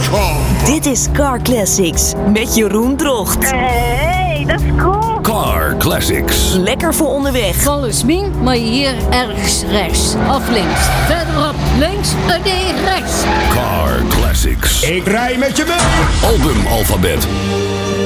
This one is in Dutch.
Dit is Car Classics met Jeroen Drocht. Hey, dat is cool. Car Classics. Lekker voor onderweg. Volgens mij maar hier ergens rechts. Of links. Verderop links en rechts. Car Classics. Ik rij met je mee. Albumalfabet.